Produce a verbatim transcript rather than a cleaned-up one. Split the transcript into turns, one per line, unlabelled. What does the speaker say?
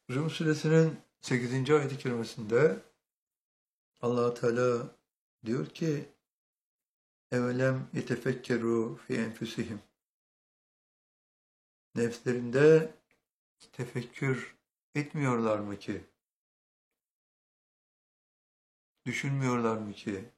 Rum suresinin sekizinci ayet-i kerimesinde Allah Teala diyor ki evelem yetefekkeru fi enfusihim, nefslerinde tefekkür etmiyorlar mı ki, düşünmüyorlar mı ki